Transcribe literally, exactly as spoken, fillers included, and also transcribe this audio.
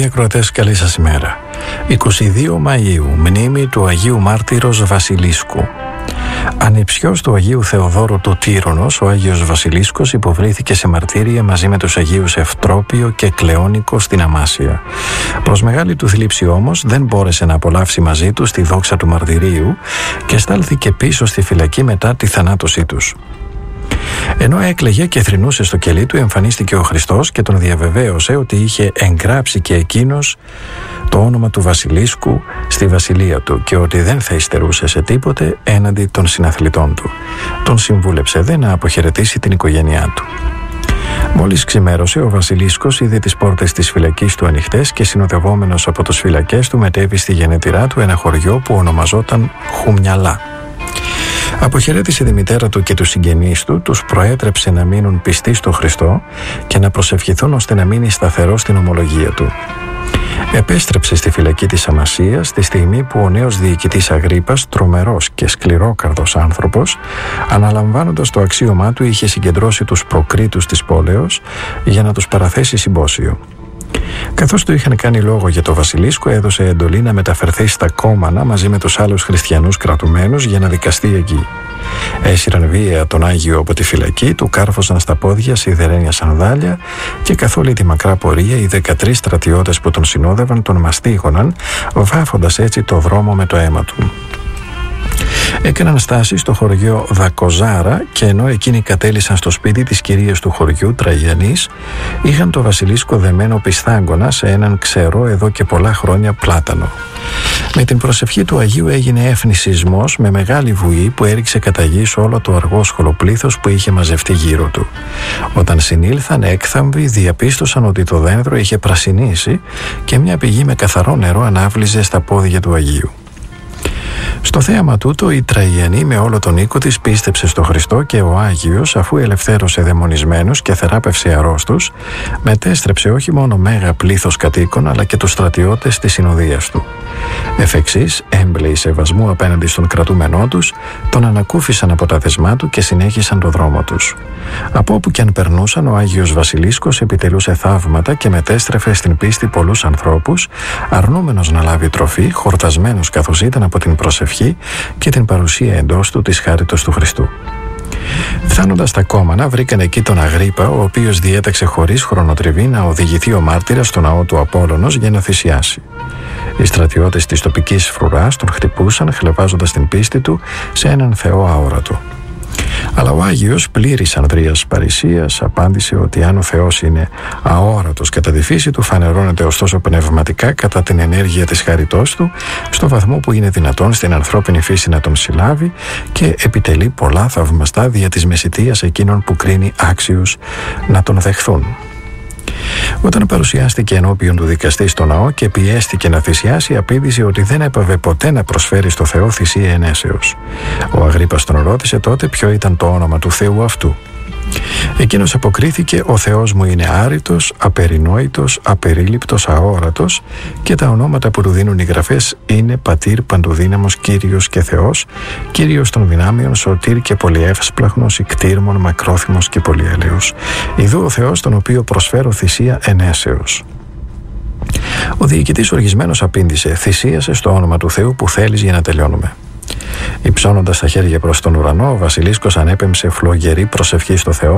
ακροατές, καλή σας ημέρα. είκοσι δύο Μαΐου, μνήμη του Αγίου Μάρτυρος Βασιλίσκου. Ανιψιός του Αγίου Θεοδόρου του Τύρονος, ο Άγιος Βασιλίσκος υποβλήθηκε σε μαρτύρια μαζί με τους Αγίους Ευτρόπιο και Κλεόνικο στην Αμάσια. Προς μεγάλη του θλίψη όμως δεν μπόρεσε να απολαύσει μαζί τους τη δόξα του μαρτυρίου και στάλθηκε πίσω στη φυλακή μετά τη θανάτωσή τους. Ενώ έκλαιγε και θρηνούσε στο κελί του, εμφανίστηκε ο Χριστός και τον διαβεβαίωσε ότι είχε εγγράψει και εκείνος το όνομα του Βασιλίσκου στη βασιλεία του και ότι δεν θα υστερούσε σε τίποτε έναντι των συναθλητών του. Τον συμβούλεψε δε να αποχαιρετήσει την οικογένειά του. Μόλις ξημέρωσε, ο Βασιλίσκος είδε τις πόρτες της φυλακής του ανοιχτές και συνοδευόμενος από τους φυλακές του μετέβη στη γενετηρά του, ένα χωριό που ονομαζόταν Χουμιαλά. Αποχαιρέτησε τη μητέρα του και τους συγγενείς του, τους προέτρεψε να μείνουν πιστοί στο Χριστό και να προσευχηθούν ώστε να μείνει σταθερό στην ομολογία του. Επέστρεψε στη φυλακή της Αμασίας τη στιγμή που ο νέος διοικητής Αγρίππας, τρομερός και σκληρόκαρδος άνθρωπος, αναλαμβάνοντας το αξίωμά του, είχε συγκεντρώσει τους προκρίτους της πόλεως για να τους παραθέσει συμπόσιο. Καθώς του είχαν κάνει λόγο για το Βασιλίσκο, έδωσε εντολή να μεταφερθεί στα Κόμανα μαζί με τους άλλους χριστιανούς κρατουμένους για να δικαστεί εκεί. Έσυραν βία τον Άγιο από τη φυλακή, του κάρφωσαν στα πόδια σιδερένια σανδάλια και καθ' όλη τη μακρά πορεία οι δεκατρείς στρατιώτες που τον συνόδευαν τον μαστίγωναν, βάφοντας έτσι το δρόμο με το αίμα του. Έκαναν στάση στο χωριό Δακοζάρα και ενώ εκείνοι κατέλησαν στο σπίτι της κυρίας του χωριού, Τραγιανής, είχαν το Βασιλίσκο δεμένο πιστάγκωνα σε έναν ξερό εδώ και πολλά χρόνια πλάτανο. Με την προσευχή του Αγίου έγινε έφνη σεισμός με μεγάλη βουή που έριξε κατά γης όλο το αργόσχολο πλήθος που είχε μαζευτεί γύρω του. Όταν συνήλθαν έκθαμβοι, διαπίστωσαν ότι το δένδρο είχε πρασινίσει και μια πηγή με καθαρό νερό ανάβλιζε στα πόδια του Αγίου. Στο θέαμα τούτο η Τραγιανή με όλο τον οίκο της πίστεψε στο Χριστό και ο Άγιος, αφού ελευθέρωσε δαιμονισμένους και θεράπευσε αρρώστους, μετέστρεψε όχι μόνο μέγα πλήθος κατοίκων αλλά και τους στρατιώτες της συνοδείας του. Εφ' εξής, έμπλεοι σεβασμού απέναντι στον κρατούμενό τους, τον ανακούφισαν από τα δεσμά του και συνέχισαν το δρόμο τους. Από όπου και αν περνούσαν, ο Άγιος Βασιλίσκος επιτελούσε θαύματα και μετέστρεφε στην πίστη πολλούς ανθρώπους, αρνούμενος να λάβει τροφή, χορτασμένος καθώς ήταν από την προσευχή και την παρουσία εντός του της χάριτος του Χριστού. Φτάνοντας στα Κόμανα, βρήκαν εκεί τον Αγρίππα, ο οποίος διέταξε χωρίς χρονοτριβή να οδηγηθεί ο μάρτυρας στο ναό του Απόλλωνος για να θυσιάσει. Οι στρατιώτες της τοπικής φρουράς τον χτυπούσαν, χλεβάζοντας την πίστη του σε έναν Θεό αόρατο. Αλλά ο Άγιος, πλήρης ανδρείας παρησίας, απάντησε ότι αν ο Θεός είναι αόρατος κατά τη φύση του, φανερώνεται ωστόσο πνευματικά κατά την ενέργεια της χαριτός του, στο βαθμό που είναι δυνατόν στην ανθρώπινη φύση να τον συλλάβει και επιτελεί πολλά θαυμαστά δια της μεσιτείας εκείνων που κρίνει άξιους να τον δεχθούν. Όταν παρουσιάστηκε ενώπιον του δικαστή στο ναό και πιέστηκε να θυσιάσει, απήντησε ότι δεν έπαβε ποτέ να προσφέρει στο Θεό θυσία ενέσεως. Ο Αγρίππας τον ρώτησε τότε ποιο ήταν το όνομα του Θεού αυτού. Εκείνος αποκρίθηκε: «Ο Θεός μου είναι άρρητος, απερινόητος, απερίληπτος, αόρατος και τα ονόματα που του δίνουν οι γραφές είναι Πατήρ Παντοδύναμος, Κύριος και Θεός, Κύριος των δυνάμεων, Σωτήρ και πολυεύσπλαχνος, Ικτήρμων, Μακρόθυμος και πολυέλεος. Ιδού ο Θεός τον οποίο προσφέρω θυσία ενέσεως». Ο διοικητής οργισμένος απήντησε: «Θυσίασε στο όνομα του Θεού που θέλεις για να τελειώνουμε». Υψώνοντας τα χέρια προς τον ουρανό, ο Βασιλίσκος ανέπεμψε φλογερή προσευχή στο Θεό